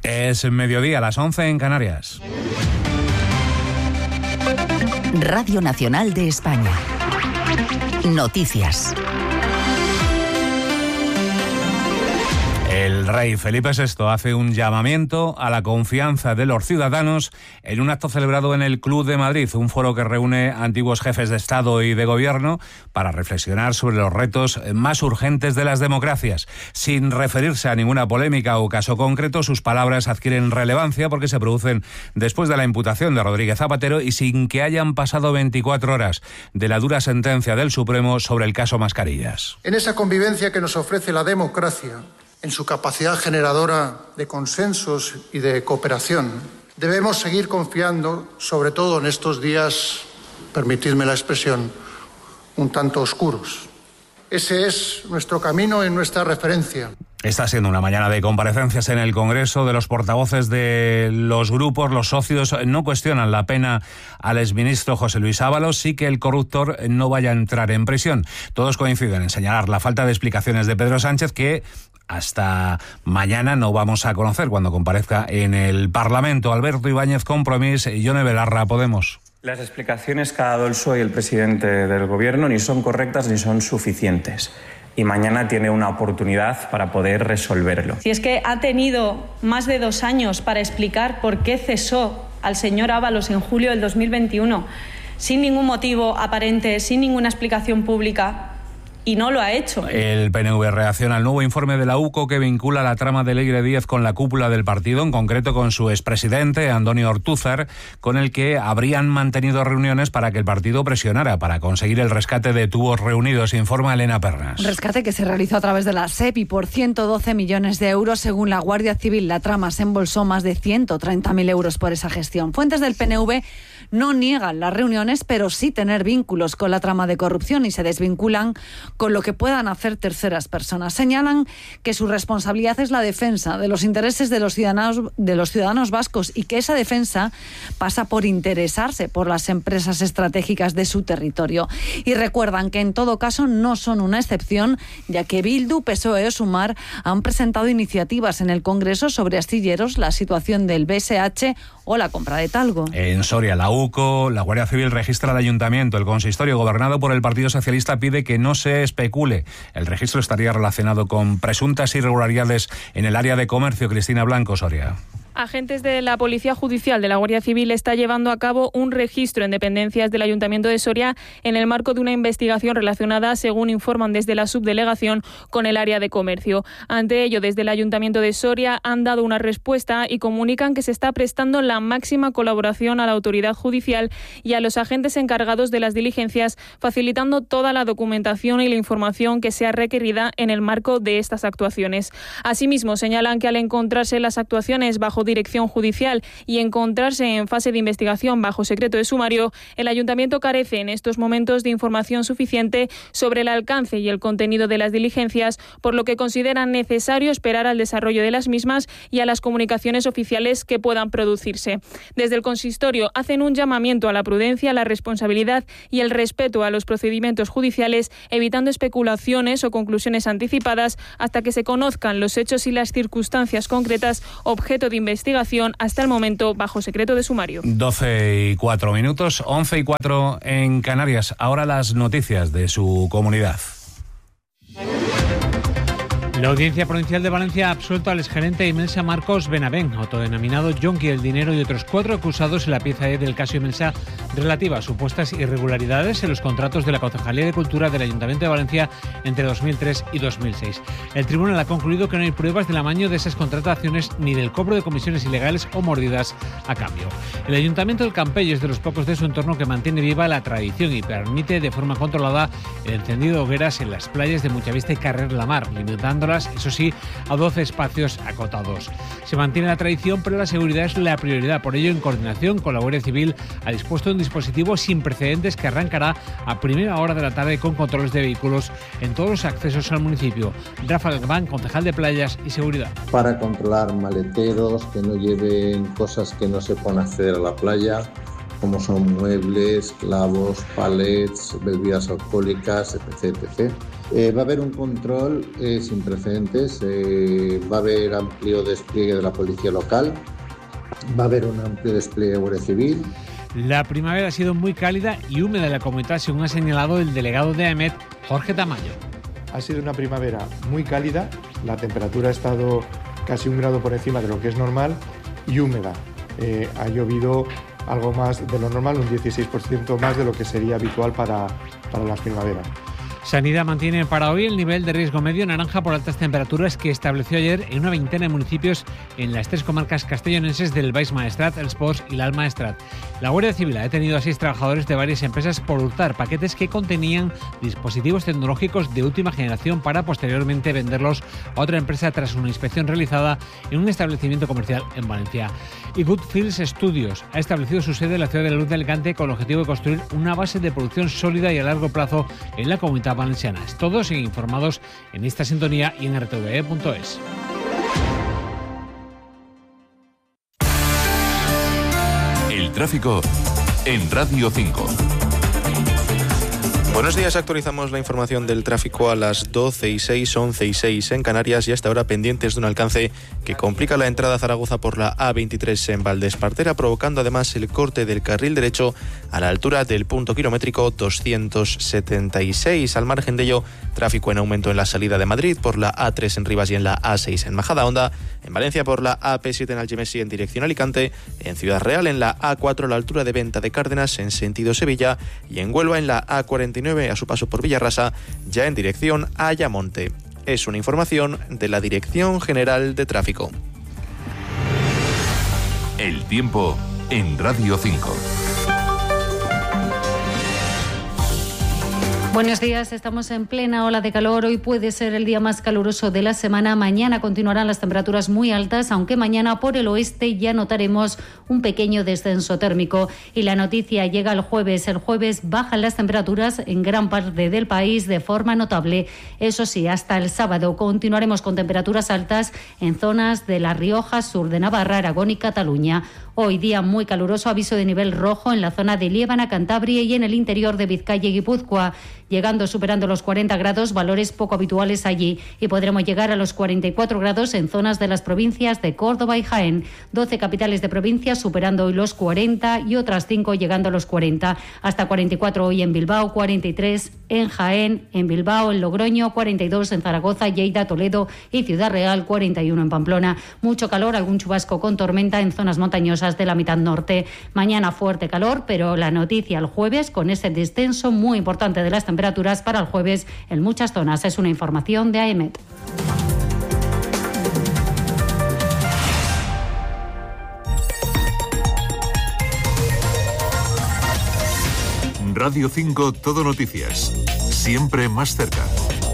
Es mediodía, las 11 en Canarias. Radio Nacional de España. Noticias. El rey Felipe VI hace un llamamiento a la confianza de los ciudadanos en un acto celebrado en el Club de Madrid, un foro que reúne antiguos jefes de Estado y de Gobierno para reflexionar sobre los retos más urgentes de las democracias. Sin referirse a ninguna polémica o caso concreto, sus palabras adquieren relevancia porque se producen después de la imputación de Rodríguez Zapatero y sin que hayan pasado 24 horas de la dura sentencia del Supremo sobre el caso Mascarillas. En esa convivencia que nos ofrece la democracia, en su capacidad generadora de consensos y de cooperación, debemos seguir confiando, sobre todo en estos días, permitidme la expresión, un tanto oscuros. Ese es nuestro camino y nuestra referencia. Está siendo una mañana de comparecencias en el Congreso de los portavoces de los grupos. Los socios no cuestionan la pena al exministro José Luis Ábalos, sí que el corruptor no vaya a entrar en prisión. Todos coinciden en señalar la falta de explicaciones de Pedro Sánchez, que hasta mañana no vamos a conocer cuando comparezca en el Parlamento. Alberto Ibáñez, Compromís, y Yone Belarra, Podemos. Las explicaciones que ha dado el PSOE y el presidente del Gobierno ni son correctas ni son suficientes. Y mañana tiene una oportunidad para poder resolverlo. Si es que ha tenido más de 2 años para explicar por qué cesó al señor Ábalos en julio del 2021, sin ningún motivo aparente, sin ninguna explicación pública, y no lo ha hecho. El PNV reacciona al nuevo informe de la UCO que vincula la trama de Leire Díez con la cúpula del partido, en concreto con su expresidente, Antonio Ortúzar, con el que habrían mantenido reuniones para que el partido presionara para conseguir el rescate de tubos reunidos, informa Elena Pernas. Rescate que se realizó a través de la SEP y por 112 millones de euros, según la Guardia Civil. La trama se embolsó más de 130.000 euros por esa gestión. Fuentes del PNV no niegan las reuniones, pero sí tener vínculos con la trama de corrupción y se desvinculan con lo que puedan hacer terceras personas. Señalan que su responsabilidad es la defensa de los intereses de los ciudadanos vascos y que esa defensa pasa por interesarse por las empresas estratégicas de su territorio. Y recuerdan que en todo caso no son una excepción, ya que Bildu, PSOE o Sumar han presentado iniciativas en el Congreso sobre astilleros, la situación del BSH o la compra de talgo. En Soria, la UCO, la Guardia Civil registra el ayuntamiento. El consistorio gobernado por el Partido Socialista pide que no se especule. El registro estaría relacionado con presuntas irregularidades en el área de comercio. Cristina Blanco, Soria. Agentes de la Policía Judicial de la Guardia Civil está llevando a cabo un registro en dependencias del Ayuntamiento de Soria en el marco de una investigación relacionada, según informan desde la subdelegación, con el área de comercio. Ante ello, desde el Ayuntamiento de Soria han dado una respuesta y comunican que se está prestando la máxima colaboración a la autoridad judicial y a los agentes encargados de las diligencias, facilitando toda la documentación y la información que sea requerida en el marco de estas actuaciones. Asimismo, señalan que al encontrarse las actuaciones bajo dirección judicial y encontrarse en fase de investigación bajo secreto de sumario, el Ayuntamiento carece en estos momentos de información suficiente sobre el alcance y el contenido de las diligencias, por lo que consideran necesario esperar al desarrollo de las mismas y a las comunicaciones oficiales que puedan producirse. Desde el consistorio hacen un llamamiento a la prudencia, la responsabilidad y el respeto a los procedimientos judiciales, evitando especulaciones o conclusiones anticipadas hasta que se conozcan los hechos y las circunstancias concretas objeto de investigación hasta el momento bajo secreto de sumario. 12:04, 11:04 en Canarias. Ahora las noticias de su comunidad. La Audiencia Provincial de Valencia ha absuelto al exgerente de Imelsa, Marcos Benavent, autodenominado Yonki del Dinero, y otros 4 acusados en la pieza E del caso Imelsa relativa a supuestas irregularidades en los contratos de la Concejalía de Cultura del Ayuntamiento de Valencia entre 2003 y 2006. El tribunal ha concluido que no hay pruebas del amaño de esas contrataciones ni del cobro de comisiones ilegales o mordidas a cambio. El Ayuntamiento del Campello es de los pocos de su entorno que mantiene viva la tradición y permite de forma controlada el encendido de hogueras en las playas de Muchavista y Carrer la Mar, limitándolas, eso sí, a 12 espacios acotados. Se mantiene la tradición, pero la seguridad es la prioridad. Por ello, en coordinación con la Guardia Civil, ha dispuesto un dispositivo sin precedentes que arrancará a primera hora de la tarde con controles de vehículos en todos los accesos al municipio. Rafa Galván, concejal de Playas y Seguridad. Para controlar maleteros que no lleven cosas que no se puedan acceder a la playa, como son muebles, clavos, palets, bebidas alcohólicas, etc. Va a haber un control sin precedentes, va a haber amplio despliegue de la policía local, va a haber un amplio despliegue de Guardia Civil. La primavera ha sido muy cálida y húmeda en la comunidad, según ha señalado el delegado de AEMET, Jorge Tamayo. Ha sido una primavera muy cálida, la temperatura ha estado casi 1 grado por encima de lo que es normal y húmeda. Ha llovido algo más de lo normal, un 16% más de lo que sería habitual para las primaveras. Sanidad mantiene para hoy el nivel de riesgo medio naranja por altas temperaturas que estableció ayer en una veintena de municipios en las 3 comarcas castellonenses del Baix Maestrat, Els Ports y l'Alt Maestrat. La Guardia Civil ha detenido a 6 trabajadores de varias empresas por hurtar paquetes que contenían dispositivos tecnológicos de última generación para posteriormente venderlos a otra empresa tras una inspección realizada en un establecimiento comercial en Valencia. Y Goodfields Studios ha establecido su sede en la ciudad de la Luz de Alicante con el objetivo de construir una base de producción sólida y a largo plazo en la comunidad valenciana. Todos siguen informados en esta sintonía y en rtve.es. El tráfico en Radio 5. Buenos días, actualizamos la información del tráfico a las 12:06, 11:06 en Canarias y hasta ahora pendientes de un alcance que complica la entrada a Zaragoza por la A23 en Valdespartera, provocando además el corte del carril derecho a la altura del punto kilométrico 276. Al margen de ello, tráfico en aumento en la salida de Madrid por la A3 en Rivas y en la A6 en Majadahonda, en Valencia por la AP7 en Algemesí en dirección Alicante, en Ciudad Real en la A4 a la altura de Venta de Cárdenas en sentido Sevilla y en Huelva en la A49 a su paso por Villarrasa, ya en dirección a Ayamonte. Es una información de la Dirección General de Tráfico. El tiempo en Radio 5. Buenos días, estamos en plena ola de calor. Hoy puede ser el día más caluroso de la semana. Mañana continuarán las temperaturas muy altas, aunque mañana por el oeste ya notaremos un pequeño descenso térmico. Y la noticia llega el jueves. El jueves bajan las temperaturas en gran parte del país de forma notable. Eso sí, hasta el sábado continuaremos con temperaturas altas en zonas de La Rioja, sur de Navarra, Aragón y Cataluña. Hoy día muy caluroso, aviso de nivel rojo en la zona de Liébana, Cantabria y en el interior de Vizcaya y Guipúzcoa, superando los 40 grados, valores poco habituales allí, y podremos llegar a los 44 grados en zonas de las provincias de Córdoba y Jaén. 12 capitales de provincias superando hoy los 40 y otras 5 llegando a los 40. Hasta 44 hoy en Bilbao, 43 en Jaén, en Bilbao, en Logroño, 42 en Zaragoza, Lleida, Toledo y Ciudad Real, 41 en Pamplona. Mucho calor, algún chubasco con tormenta en zonas montañosas de la mitad norte. Mañana fuerte calor, pero la noticia el jueves con ese descenso muy importante de las temperaturas para el jueves en muchas zonas. Es una información de AEMET. Radio 5 Todo Noticias. Siempre más cerca.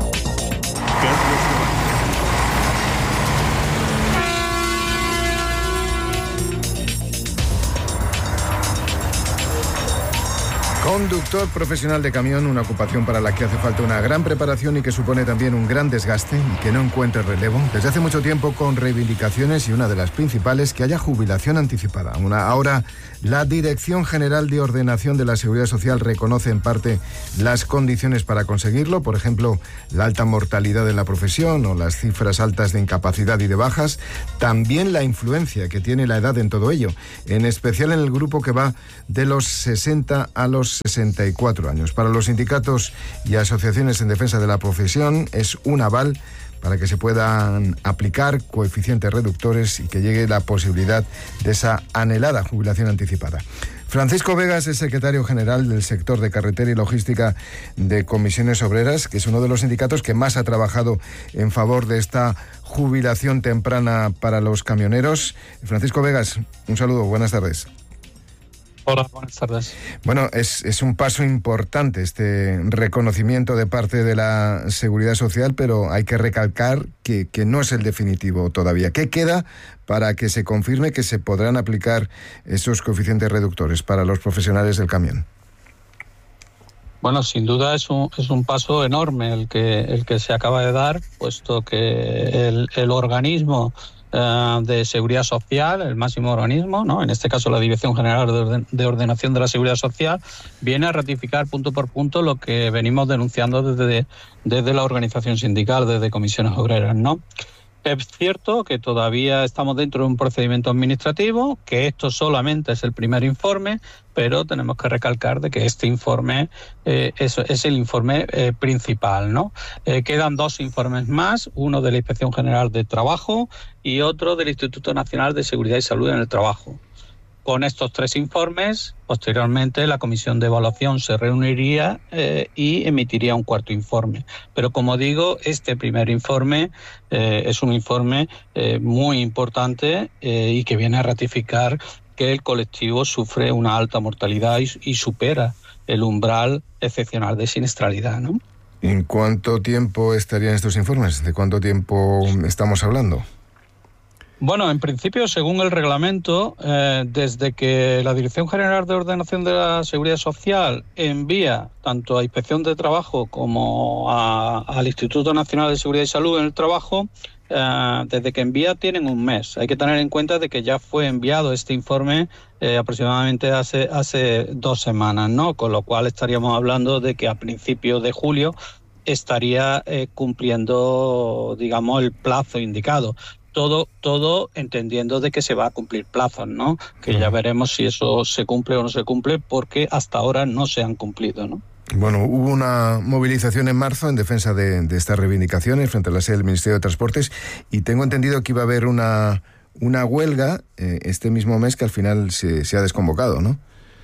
Conductor profesional de camión, una ocupación para la que hace falta una gran preparación y que supone también un gran desgaste y que no encuentra relevo desde hace mucho tiempo, con reivindicaciones y una de las principales, que haya jubilación anticipada. Ahora la Dirección General de Ordenación de la Seguridad Social reconoce en parte las condiciones para conseguirlo, por ejemplo, la alta mortalidad en la profesión o las cifras altas de incapacidad y de bajas, también la influencia que tiene la edad en todo ello, en especial en el grupo que va de los 60 a los 64 años. Para los sindicatos y asociaciones en defensa de la profesión es un aval para que se puedan aplicar coeficientes reductores y que llegue la posibilidad de esa anhelada jubilación anticipada. Francisco Vegas es secretario general del sector de carretera y logística de Comisiones Obreras, que es uno de los sindicatos que más ha trabajado en favor de esta jubilación temprana para los camioneros. Francisco Vegas, un saludo, buenas tardes. Hola, buenas tardes. Bueno, es un paso importante este reconocimiento de parte de la Seguridad Social, pero hay que recalcar que no es el definitivo todavía. ¿Qué queda para que se confirme que se podrán aplicar esos coeficientes reductores para los profesionales del camión? Bueno, sin duda es un paso enorme el que se acaba de dar, puesto que el organismo de Seguridad Social, el máximo organismo, ¿no?, en este caso la Dirección General de Ordenación de la Seguridad Social, viene a ratificar punto por punto lo que venimos denunciando desde la organización sindical, desde Comisiones Obreras, ¿no? Es cierto que todavía estamos dentro de un procedimiento administrativo, que esto solamente es el primer informe, pero tenemos que recalcar de que este informe es el informe principal, ¿no? Quedan 2 informes más, uno de la Inspección General de Trabajo y otro del Instituto Nacional de Seguridad y Salud en el Trabajo. Con estos 3 informes, posteriormente la comisión de evaluación se reuniría y emitiría un 4º informe. Pero como digo, este primer informe es un informe muy importante y que viene a ratificar que el colectivo sufre una alta mortalidad y supera el umbral excepcional de siniestralidad, ¿no? ¿En cuánto tiempo estarían estos informes? ¿De cuánto tiempo estamos hablando? Bueno, en principio, según el reglamento, desde que la Dirección General de Ordenación de la Seguridad Social envía tanto a Inspección de Trabajo como al Instituto Nacional de Seguridad y Salud en el Trabajo, desde que envía tienen un mes. Hay que tener en cuenta de que ya fue enviado este informe aproximadamente hace 2 semanas, ¿no? Con lo cual estaríamos hablando de que a principios de julio estaría cumpliendo, digamos, el plazo indicado. Todo entendiendo de que se va a cumplir plazos, ¿no? Que ya veremos si eso se cumple o no se cumple, porque hasta ahora no se han cumplido, ¿no? Bueno, hubo una movilización en marzo en defensa de estas reivindicaciones frente a la sede del Ministerio de Transportes, y tengo entendido que iba a haber una huelga este mismo mes que al final se ha desconvocado, ¿no?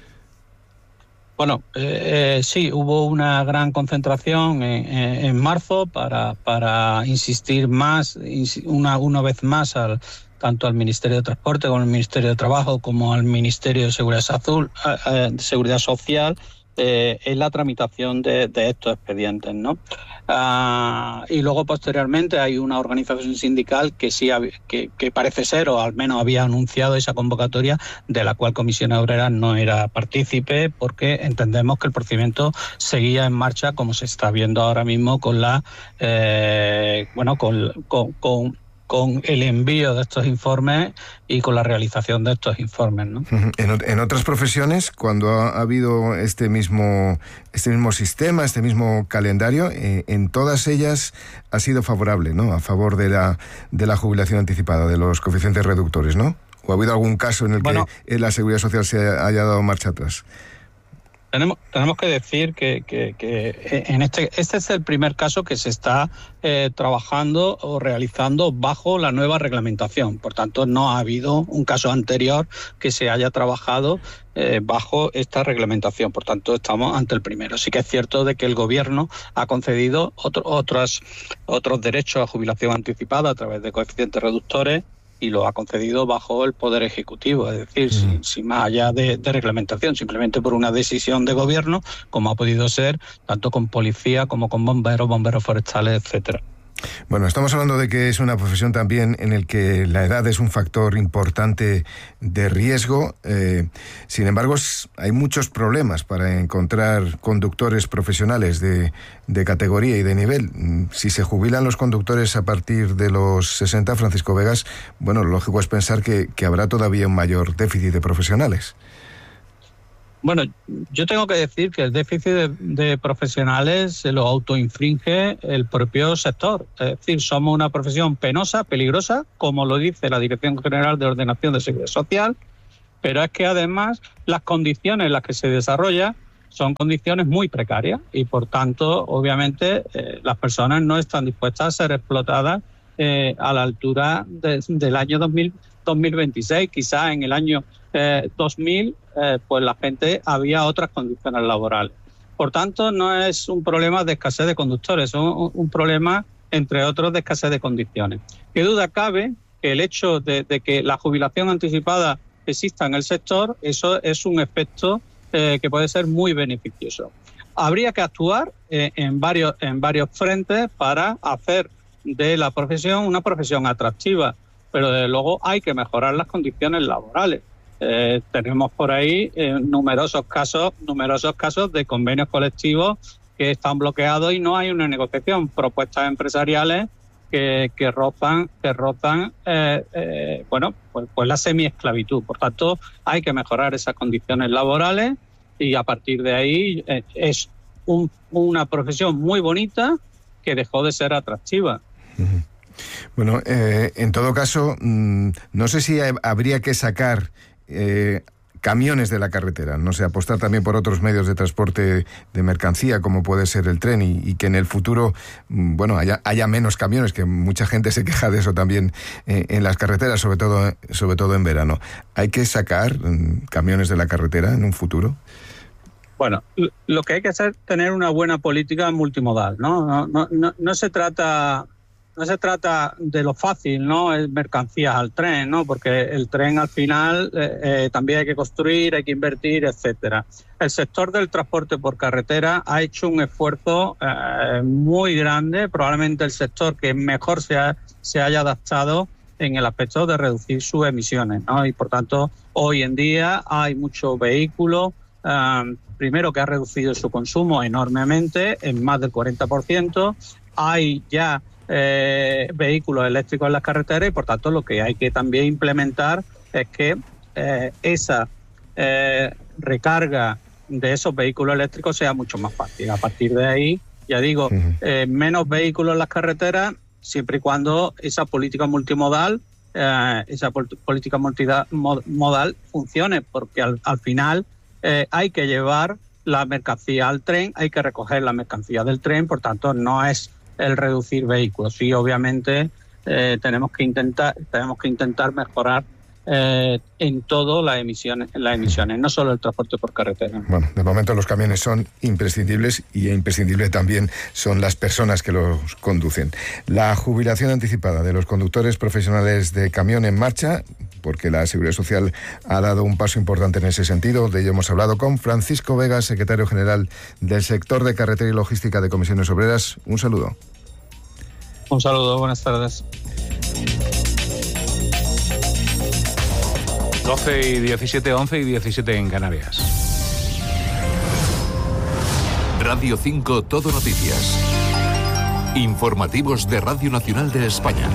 Bueno, sí, hubo una gran concentración en marzo para insistir más, una vez más, tanto al Ministerio de Transporte como al Ministerio de Trabajo como al Ministerio de Seguridad Social, en la tramitación de estos expedientes, ¿no? Y luego posteriormente hay una organización sindical que sí que parece ser, o al menos había anunciado esa convocatoria, de la cual Comisiones Obreras no era partícipe, porque entendemos que el procedimiento seguía en marcha, como se está viendo ahora mismo con con el envío de estos informes y con la realización de estos informes, ¿no? En otras profesiones, cuando ha habido este mismo sistema, este mismo calendario, en todas ellas ha sido favorable, ¿no? A favor de la jubilación anticipada, de los coeficientes reductores, ¿no? ¿O ha habido algún caso en el que la Seguridad Social se haya dado marcha atrás? Tenemos que decir que en este es el primer caso que se está trabajando o realizando bajo la nueva reglamentación. Por tanto, no ha habido un caso anterior que se haya trabajado bajo esta reglamentación. Por tanto, estamos ante el primero. Sí que es cierto de que el Gobierno ha concedido otros derechos a jubilación anticipada a través de coeficientes reductores, y lo ha concedido bajo el Poder Ejecutivo, es decir, sin más allá de reglamentación, simplemente por una decisión de gobierno, como ha podido ser tanto con policía como con bomberos forestales, etcétera. Bueno, estamos hablando de que es una profesión también en el que la edad es un factor importante de riesgo. Sin embargo, hay muchos problemas para encontrar conductores profesionales de categoría y de nivel. Si se jubilan los conductores a partir de los 60, Francisco Vegas, bueno, lo lógico es pensar que habrá todavía un mayor déficit de profesionales. Bueno, yo tengo que decir que el déficit de profesionales se lo autoinfringe el propio sector. Es decir, somos una profesión penosa, peligrosa, como lo dice la Dirección General de Ordenación de Seguridad Social, pero es que además las condiciones en las que se desarrolla son condiciones muy precarias y, por tanto, obviamente, las personas no están dispuestas a ser explotadas a la altura del año 2026. Quizás en el año 2000 pues la gente había otras condiciones laborales. Por tanto, no es un problema de escasez de conductores, es un problema, entre otros, de escasez de condiciones. ¿Qué duda cabe que el hecho de que la jubilación anticipada exista en el sector, eso es un efecto que puede ser muy beneficioso? Habría que actuar en varios frentes para hacer de la profesión una profesión atractiva, pero desde luego hay que mejorar las condiciones laborales. tenemos por ahí numerosos casos de convenios colectivos que están bloqueados y no hay una negociación, propuestas empresariales que rozan pues la semiesclavitud. Por tanto, hay que mejorar esas condiciones laborales y a partir de ahí es una profesión muy bonita que dejó de ser atractiva. Bueno, en todo caso, no sé si habría que sacar camiones de la carretera, no sé, apostar también por otros medios de transporte de mercancía, como puede ser el tren, y que en el futuro, haya menos camiones, que mucha gente se queja de eso también en las carreteras, sobre todo en verano. ¿Hay que sacar camiones de la carretera en un futuro? Bueno, lo que hay que hacer es tener una buena política multimodal, ¿no? No se trata de lo fácil, ¿no? Es mercancías al tren, ¿no? Porque el tren al final también hay que construir, hay que invertir, etcétera. El sector del transporte por carretera ha hecho un esfuerzo muy grande, probablemente el sector que mejor se haya adaptado en el aspecto de reducir sus emisiones, ¿no? Y por tanto, hoy en día hay muchos vehículos, primero que ha reducido su consumo enormemente, en más del 40%, hay ya vehículos eléctricos en las carreteras y por tanto lo que hay que también implementar es que esa recarga de esos vehículos eléctricos sea mucho más fácil. A partir de ahí, ya digo, menos vehículos en las carreteras, siempre y cuando esa política multimodal funcione, porque al final hay que llevar la mercancía al tren, hay que recoger la mercancía del tren, por tanto no es el reducir vehículos. Sí, obviamente tenemos que intentar mejorar en todo las emisiones, no solo el transporte por carretera. Bueno, de momento los camiones son imprescindibles y imprescindible también son las personas que los conducen. La jubilación anticipada de los conductores profesionales de camión en marcha, porque la Seguridad Social ha dado un paso importante en ese sentido. De ello hemos hablado con Francisco Vega, secretario general del sector de carretera y logística de Comisiones Obreras. Un saludo. Un saludo, buenas tardes. 12 y 17, 11 y 17 en Canarias. Radio 5 Todo Noticias. Informativos de Radio Nacional de España.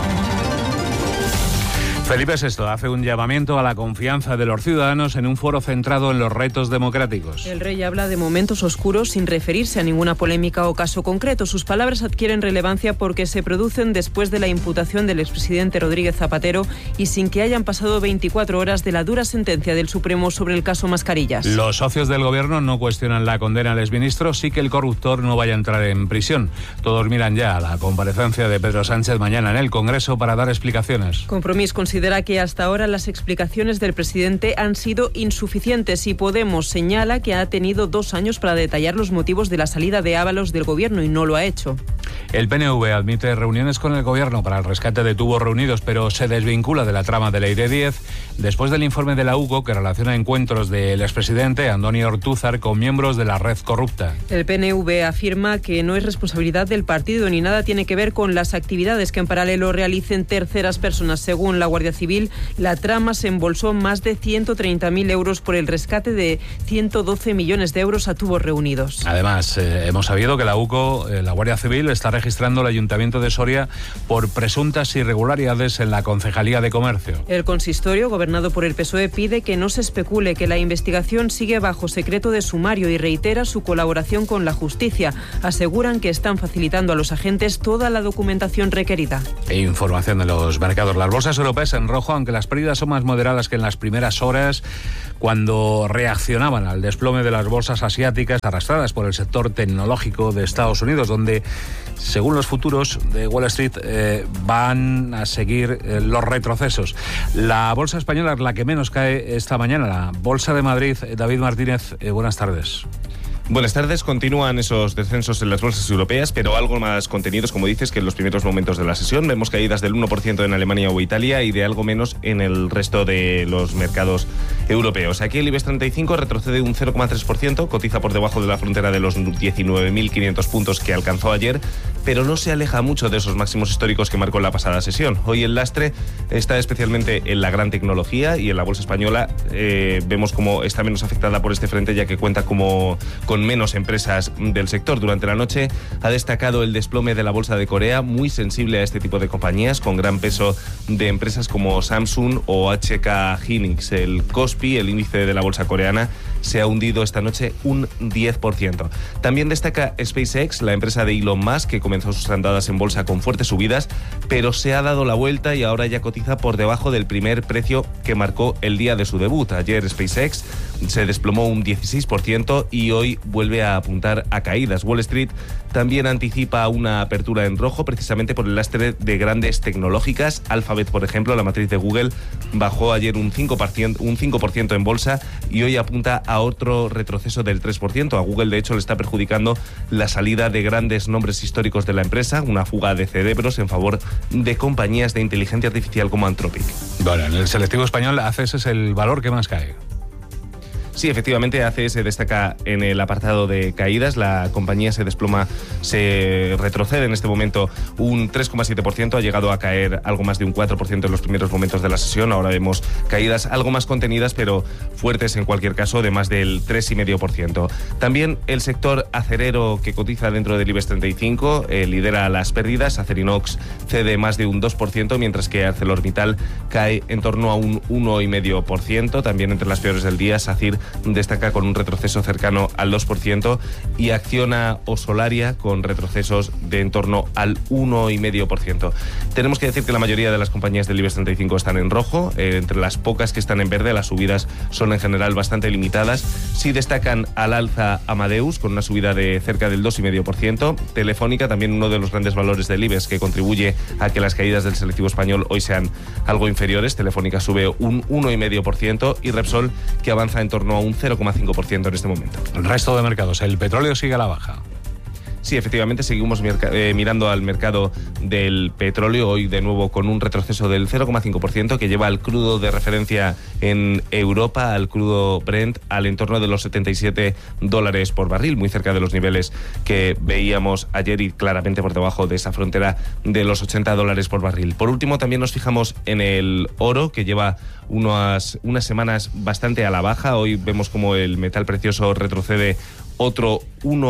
Felipe VI hace un llamamiento a la confianza de los ciudadanos en un foro centrado en los retos democráticos. El rey habla de momentos oscuros sin referirse a ninguna polémica o caso concreto. Sus palabras adquieren relevancia porque se producen después de la imputación del expresidente Rodríguez Zapatero y sin que hayan pasado 24 horas de la dura sentencia del Supremo sobre el caso Mascarillas. Los socios del gobierno no cuestionan la condena al exministro, sí que el corruptor no vaya a entrar en prisión. Todos miran ya a la comparecencia de Pedro Sánchez mañana en el Congreso para dar explicaciones. Compromís considera que hasta ahora las explicaciones del presidente han sido insuficientes y Podemos señala que ha tenido 2 años para detallar los motivos de la salida de Ábalos del gobierno y no lo ha hecho. El PNV admite reuniones con el gobierno para el rescate de tubos reunidos, pero se desvincula de la trama de Ley de 10 después del informe de la UCO que relaciona encuentros del expresidente Andoni Ortúzar con miembros de la red corrupta. El PNV afirma que no es responsabilidad del partido ni nada tiene que ver con las actividades que en paralelo realicen terceras personas. Según la Guardia Civil, la trama se embolsó más de 130.000 euros por el rescate de 112 millones de euros a tubos reunidos. Además, hemos sabido que la UCO, la Guardia Civil, está registrando el Ayuntamiento de Soria por presuntas irregularidades en la Concejalía de Comercio. El consistorio, gobernado por el PSOE, pide que no se especule, que la investigación sigue bajo secreto de sumario y reitera su colaboración con la justicia. Aseguran que están facilitando a los agentes toda la documentación requerida. Información de los mercados. Las bolsas europeas en rojo, aunque las pérdidas son más moderadas que en las primeras horas, cuando reaccionaban al desplome de las bolsas asiáticas arrastradas por el sector tecnológico de Estados Unidos, donde, según los futuros de Wall Street, van a seguir los retrocesos. La bolsa española es la que menos cae esta mañana, la Bolsa de Madrid. David Martínez, buenas tardes. Buenas tardes. Continúan esos descensos en las bolsas europeas, pero algo más contenidos, como dices, que en los primeros momentos de la sesión. Vemos caídas del 1% en Alemania o Italia y de algo menos en el resto de los mercados europeos. Aquí el IBEX 35 retrocede un 0,3%, cotiza por debajo de la frontera de los 19.500 puntos que alcanzó ayer, pero no se aleja mucho de esos máximos históricos que marcó en la pasada sesión. Hoy el lastre está especialmente en la gran tecnología y en la bolsa española vemos como está menos afectada por este frente, ya que cuenta con menos empresas del sector. Durante la noche ha destacado el desplome de la bolsa de Corea, muy sensible a este tipo de compañías, con gran peso de empresas como Samsung o HK Hynix. El Kospi, el índice de la bolsa coreana, se ha hundido esta noche un 10%. También destaca SpaceX, la empresa de Elon Musk, que comenzó sus andadas en bolsa con fuertes subidas, pero se ha dado la vuelta y ahora ya cotiza por debajo del primer precio que marcó el día de su debut. Ayer SpaceX se desplomó un 16% y hoy vuelve a apuntar a caídas. Wall Street también anticipa una apertura en rojo, precisamente por el lastre de grandes tecnológicas. Alphabet, por ejemplo, la matriz de Google, bajó ayer un 5% en bolsa y hoy apunta a otro retroceso del 3%. A Google, de hecho, le está perjudicando la salida de grandes nombres históricos de la empresa, una fuga de cerebros en favor de compañías de inteligencia artificial como Anthropic. Bueno, en el selectivo español, ACS es el valor que más cae. Sí, efectivamente, ACS destaca en el apartado de caídas. La compañía se desploma, se retrocede en este momento un 3,7%. Ha llegado a caer algo más de un 4% en los primeros momentos de la sesión. Ahora vemos caídas algo más contenidas, pero fuertes en cualquier caso, de más del 3,5%. También el sector acerero, que cotiza dentro del IBEX 35, lidera las pérdidas. Acerinox cede más de un 2%, mientras que ArcelorMittal cae en torno a un 1,5%. También entre las peores del día, SACIR destaca con un retroceso cercano al 2% y Acciona o Solaria con retrocesos de en torno al 1,5%. Tenemos que decir que la mayoría de las compañías del IBEX 35 están en rojo. Entre las pocas que están en verde, las subidas son en general bastante limitadas. Sí destacan al alza Amadeus con una subida de cerca del 2,5%. Telefónica, también uno de los grandes valores del IBEX, que contribuye a que las caídas del selectivo español hoy sean algo inferiores. Telefónica sube un 1,5% y Repsol, que avanza en torno a un 0,5% en este momento. El resto de mercados, el petróleo sigue a la baja. Sí, efectivamente, seguimos mirando al mercado del petróleo, hoy de nuevo con un retroceso del 0,5% que lleva al crudo de referencia en Europa, al crudo Brent, al entorno de los $77 por barril, muy cerca de los niveles que veíamos ayer y claramente por debajo de esa frontera de los $80 por barril. Por último, también nos fijamos en el oro, que lleva unas semanas bastante a la baja. Hoy vemos como el metal precioso retrocede otro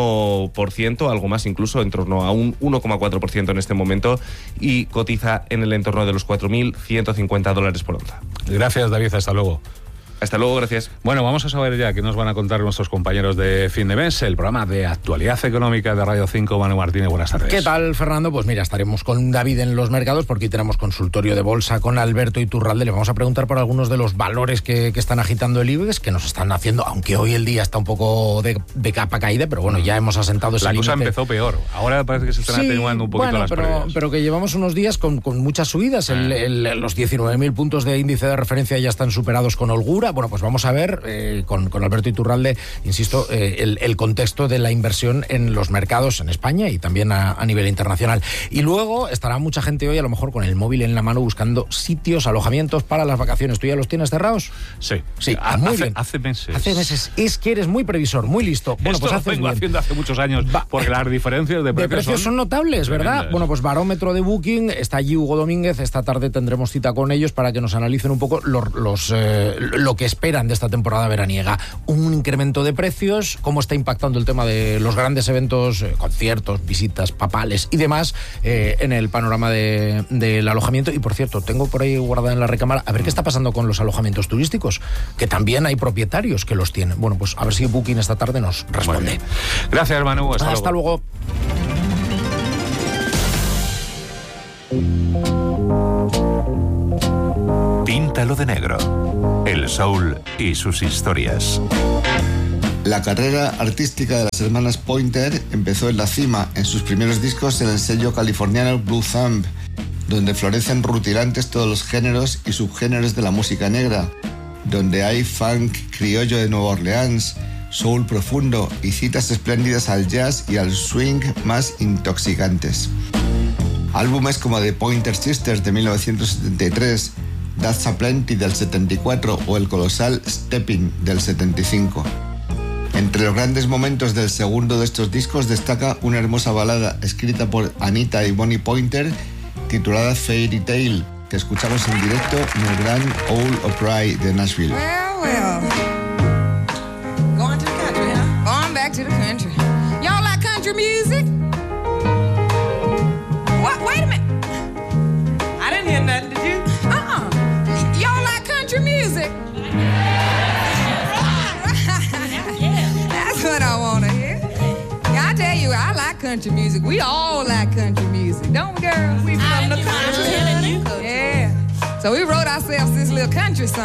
1%, algo más incluso, en torno a un 1,4% en este momento, y cotiza en el entorno de los $4.150 por onza. Gracias, David, hasta luego. Hasta luego, gracias. Bueno, vamos a saber ya qué nos van a contar nuestros compañeros de Fin de Mes, el programa de actualidad económica de Radio 5. Manu Martínez, buenas tardes. ¿Qué tal, Fernando? Pues mira, estaremos con David en los mercados porque hoy tenemos consultorio de bolsa con Alberto Iturralde. Le vamos a preguntar por algunos de los valores que están agitando el IBEX, que nos están haciendo, aunque hoy el día está un poco de capa caída, pero bueno, ya hemos asentado ese límite. La cosa empezó peor. Ahora parece que se están atenuando un poquito las pérdidas. Pero que llevamos unos días con muchas subidas. Los 19.000 puntos de índice de referencia ya están superados con holgura. Bueno, pues vamos a ver con Alberto Iturralde, insisto, el contexto de la inversión en los mercados en España y también a nivel internacional. Y luego estará mucha gente hoy a lo mejor con el móvil en la mano buscando sitios, alojamientos para las vacaciones. ¿Tú ya los tienes cerrados? Sí. Muy bien. Hace meses. Hace meses. Es que eres muy previsor, muy listo. Bueno, esto pues lo vengo haciendo hace muchos años, porque las diferencias de precios son notables, ¿verdad? tremendas. Bueno, pues barómetro de Booking, está allí Hugo Domínguez. Esta tarde tendremos cita con ellos para que nos analicen un poco lo que esperan de esta temporada veraniega. Un incremento de precios, cómo está impactando el tema de los grandes eventos, conciertos, visitas papales y demás en el panorama del alojamiento. Y por cierto, tengo por ahí guardada en la recámara a ver qué está pasando con los alojamientos turísticos, que también hay propietarios que los tienen. Bueno, pues a ver si Booking esta tarde nos responde. Gracias, Manu. Hasta luego. Píntalo de negro. El soul y sus historias. La carrera artística de las hermanas Pointer empezó en la cima, en sus primeros discos en el sello californiano Blue Thumb, donde florecen rutilantes todos los géneros y subgéneros de la música negra, donde hay funk criollo de Nueva Orleans, soul profundo y citas espléndidas al jazz y al swing más intoxicantes. Álbumes como The Pointer Sisters de 1973, That's a Plenty del 74 o el colosal Stepping del 75. Entre los grandes momentos del segundo de estos discos destaca una hermosa balada escrita por Anita y Bonnie Pointer titulada Fairy Tale, que escuchamos en directo en el Grand Ole Opry de Nashville. Well. Going to the country, huh? Going back to the country. Y'all like country music? What? Wait a minute. I didn't hear nothing, did you? Y'all like country music? That's what I want to hear. I tell you, I like country music. We all like country music, don't we, girls? We from the country. Yeah. So we wrote ourselves this little country song.